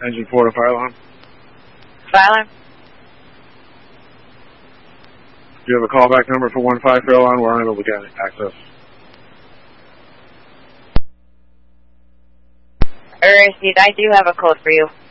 Engine 4 to fire alarm. Fire alarm. Do you have a callback number for 15 fire alarm? We're unable to get access. Received. I do have a code for you.